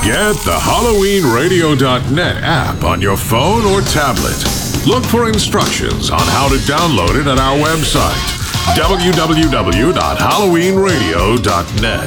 Get the HalloweenRadio.net app on your phone or tablet. Look for instructions on how to download it at our website, www.halloweenradio.net.